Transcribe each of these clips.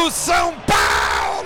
do São Paulo!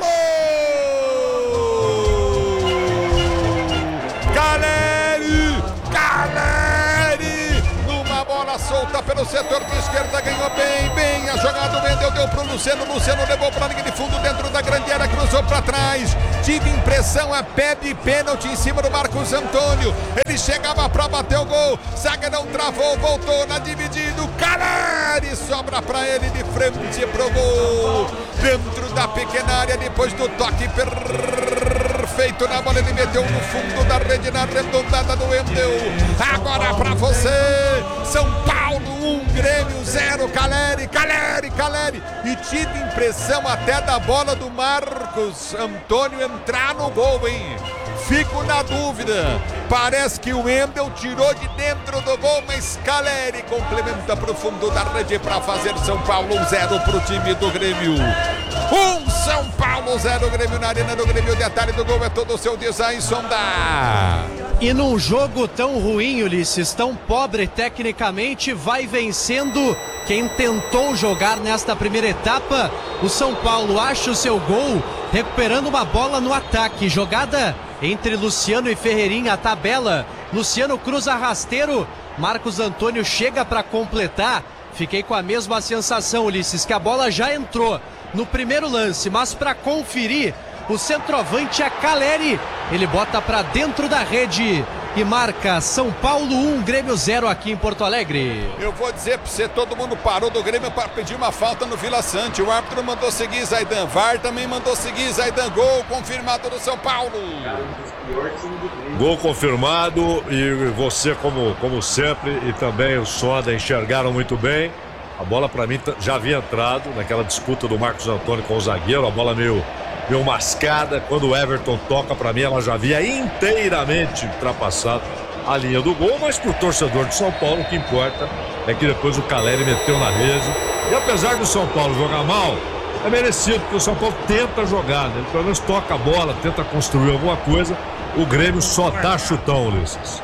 Caleri, numa bola solta pelo setor de esquerda, ganhou bem a jogada, o Wendel deu pro Luciano levou pra linha de fundo dentro da grande área, cruzou pra trás, tive impressão, pede pênalti em cima do Marcos Antônio, ele chegava pra bater o gol, zaga não travou, voltou na dividida, Caleri sobra pra ele de frente pro gol, dentro da pequena área, depois do toque perfeito na bola, ele meteu no fundo da rede, na arredondada do Wendel. Agora pra você, São Paulo 1, Grêmio 0, Caleri, e tive impressão até da bola do Marcos Antônio entrar no gol, hein? Fico na dúvida, parece que o Wendel tirou de dentro do gol, mas Caleri complementa pro fundo da rede para fazer São Paulo 1-0 pro time do Grêmio. 1 São Paulo 0, Grêmio na arena do Grêmio, o detalhe do gol é todo o seu design, Sonda. E num jogo tão ruim, Ulisses, tão pobre tecnicamente, vai vencendo quem tentou jogar nesta primeira etapa. O São Paulo acha o seu gol, recuperando uma bola no ataque. Jogada entre Luciano e Ferreirinha, a tabela. Luciano cruza rasteiro, Marcos Antônio chega para completar. Fiquei com a mesma sensação, Ulisses, que a bola já entrou no primeiro lance, mas para conferir, o centroavante é Caleri. Ele bota para dentro da rede e marca São Paulo 1, Grêmio 0 aqui em Porto Alegre. Eu vou dizer para você, todo mundo parou do Grêmio para pedir uma falta no Vila Sante. O árbitro mandou seguir Zaidan, VAR também mandou seguir Zaidan. Gol confirmado do São Paulo. Gol confirmado e você, como sempre, e também o Soda enxergaram muito bem. A bola para mim já havia entrado naquela disputa do Marcos Antônio com o zagueiro, a bola meio mascada. Quando o Everton toca, para mim ela já havia inteiramente ultrapassado a linha do gol, mas pro torcedor de São Paulo o que importa é que depois o Caleri meteu na rede. E apesar do São Paulo jogar mal, é merecido, porque o São Paulo tenta jogar, né? Ele pelo menos toca a bola, tenta construir alguma coisa. O Grêmio só dá chutão, Ulisses.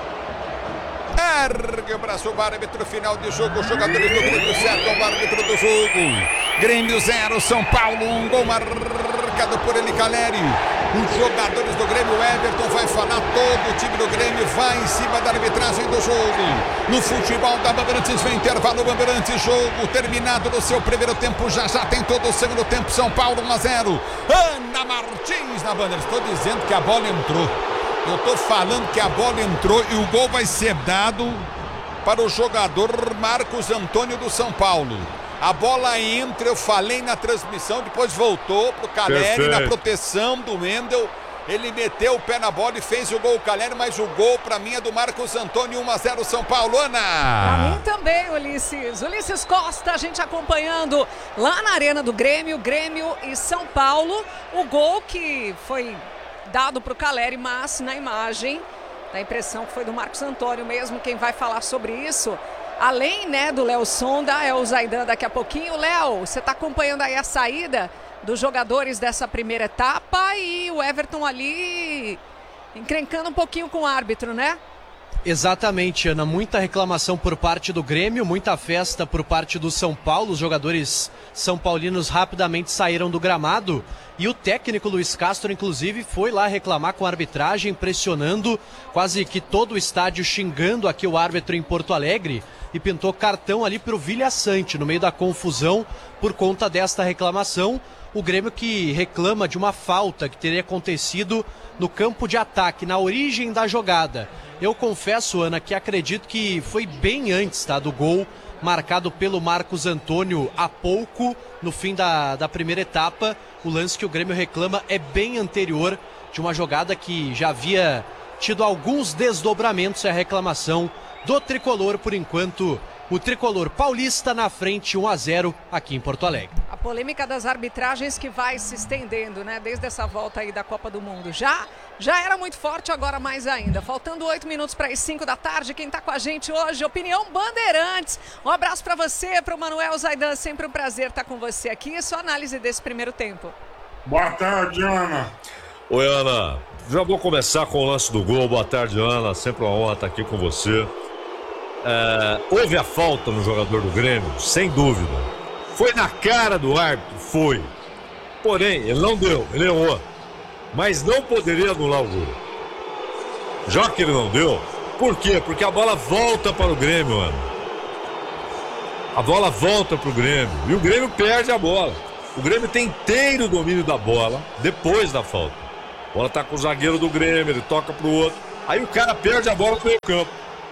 Ergue o braço, o árbitro, final de jogo, os jogadores do Grêmio cercam o árbitro do jogo. Grêmio 0, São Paulo 1, gol marcado por ele, Caleri. Os jogadores do Grêmio, Everton vai falar, todo o time do Grêmio vai em cima da arbitragem do jogo. No futebol da Bandeirantes, vem intervalo, Bandeirantes, jogo terminado no seu primeiro tempo, já tem todo o segundo tempo, São Paulo 1-0. Ana Martins na Bandeirantes, estou dizendo que a bola entrou. Eu tô falando que a bola entrou e o gol vai ser dado para o jogador Marcos Antônio do São Paulo. A bola entra, eu falei na transmissão, depois voltou pro Caleri na proteção do Wendel. Ele meteu o pé na bola e fez o gol, Caleri, mas o gol para mim é do Marcos Antônio, 1-0 São Paulo. Ana! Para mim também, Ulisses. Ulisses Costa, a gente acompanhando lá na arena do Grêmio, Grêmio e São Paulo. O gol que foi dado para o Caleri, mas na imagem dá a impressão que foi do Marcos Antônio mesmo. Quem vai falar sobre isso, além, né, do Léo Sonda, é o Zaidan daqui a pouquinho. Léo, você está acompanhando aí a saída dos jogadores dessa primeira etapa e o Everton ali encrencando um pouquinho com o árbitro, né? Exatamente, Ana, muita reclamação por parte do Grêmio, muita festa por parte do São Paulo. Os jogadores são paulinos rapidamente saíram do gramado e o técnico Luiz Castro, inclusive, foi lá reclamar com a arbitragem, pressionando quase que todo o estádio, xingando aqui o árbitro em Porto Alegre, e pintou cartão ali para o Vila Sante no meio da confusão por conta desta reclamação. O Grêmio que reclama de uma falta que teria acontecido no campo de ataque, na origem da jogada. Eu confesso, Ana, que acredito que foi bem antes, tá, do gol marcado pelo Marcos Antônio há pouco, no fim da primeira etapa. O lance que o Grêmio reclama é bem anterior, de uma jogada que já havia tido alguns desdobramentos. É a reclamação do tricolor, por enquanto. O tricolor paulista na frente, 1-0 aqui em Porto Alegre. A polêmica das arbitragens que vai se estendendo, né? Desde essa volta aí da Copa do Mundo. Já era muito forte, agora mais ainda. Faltando 8 minutos para as 5 da tarde. Quem está com a gente hoje, Opinião Bandeirantes. Um abraço para você, para o Manuel Zaidan. Sempre um prazer estar com você aqui. Sua análise desse primeiro tempo. Boa tarde, Ana. Oi, Ana. Já vou começar com o lance do gol. Boa tarde, Ana. Sempre uma honra estar aqui com você. Houve a falta no jogador do Grêmio, sem dúvida. Foi na cara do árbitro? Foi. Porém, ele não deu, ele errou. Mas não poderia anular o gol. Já que ele não deu, por quê? Porque a bola volta para o Grêmio, mano. A bola volta para o Grêmio. E o Grêmio perde a bola. O Grêmio tem inteiro domínio da bola depois da falta. A bola tá com o zagueiro do Grêmio, ele toca pro outro. Aí o cara perde a bola no meio campo.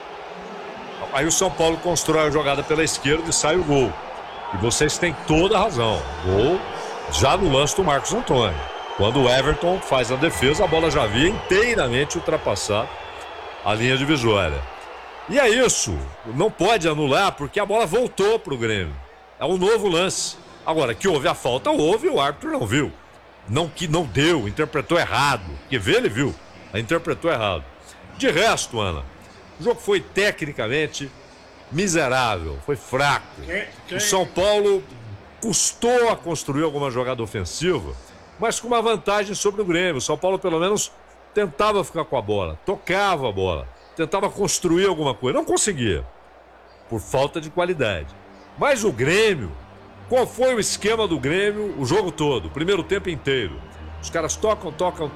Aí o São Paulo constrói a jogada pela esquerda e sai o gol. E vocês têm toda a razão. Gol já no lance do Marcos Antônio. Quando o Everton faz a defesa, a bola já havia inteiramente ultrapassado a linha divisória. E é isso. Não pode anular porque a bola voltou pro Grêmio. É um novo lance. Agora, que houve a falta, houve, o árbitro não viu. Não que não deu, interpretou errado. Que vê, ele viu. Interpretou errado. De resto, Ana, o jogo foi tecnicamente miserável, foi fraco. O São Paulo custou a construir alguma jogada ofensiva, mas com uma vantagem sobre o Grêmio. O São Paulo, pelo menos, tentava ficar com a bola, tocava a bola, tentava construir alguma coisa. Não conseguia, por falta de qualidade. Mas o Grêmio, qual foi o esquema do Grêmio o jogo todo, o primeiro tempo inteiro? Os caras tocam,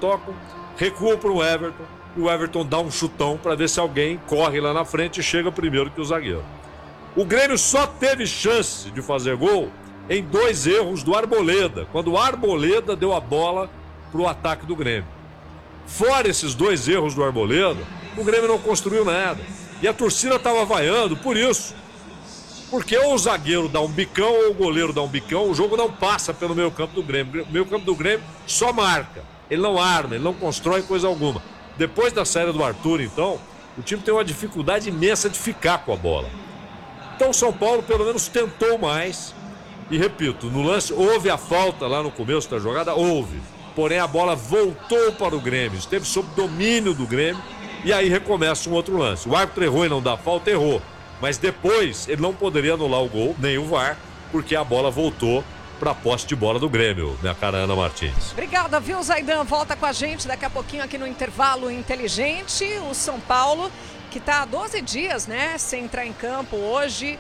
recuam para o Everton, e o Everton dá um chutão para ver se alguém corre lá na frente e chega primeiro que o zagueiro. O Grêmio só teve chance de fazer gol em 2 erros do Arboleda, quando o Arboleda deu a bola para o ataque do Grêmio. Fora esses 2 erros do Arboleda, o Grêmio não construiu nada. E a torcida estava vaiando por isso. Porque ou o zagueiro dá um bicão ou o goleiro dá um bicão, o jogo não passa pelo meio campo do Grêmio. O meio campo do Grêmio só marca. Ele não arma, ele não constrói coisa alguma. Depois da saída do Arthur, então, o time tem uma dificuldade imensa de ficar com a bola. Então o São Paulo pelo menos tentou mais. E repito, no lance houve a falta lá no começo da jogada, houve. Porém a bola voltou para o Grêmio, esteve sob domínio do Grêmio. E aí recomeça um outro lance. O árbitro errou e não dá falta, errou. Mas depois ele não poderia anular o gol, nem o VAR, porque a bola voltou para a posse de bola do Grêmio, minha cara Ana Martins. Obrigada, viu, Zaidan? Volta com a gente daqui a pouquinho aqui no Intervalo Inteligente. O São Paulo, que está há 12 dias, né, sem entrar em campo hoje.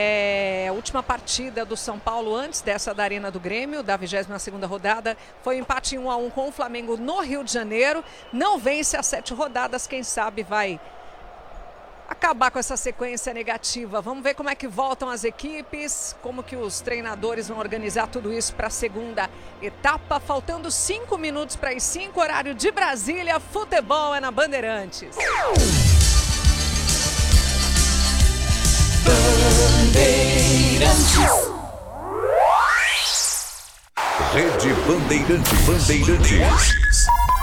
É a última partida do São Paulo antes dessa da Arena do Grêmio, da 22ª rodada, foi um empate 1-1 com o Flamengo no Rio de Janeiro. Não vence as 7 rodadas, quem sabe vai acabar com essa sequência negativa. Vamos ver como é que voltam as equipes, como que os treinadores vão organizar tudo isso para a segunda etapa. Faltando 5 minutos para as 5, horário de Brasília. Futebol é na Bandeirantes. Rede Bandeirantes.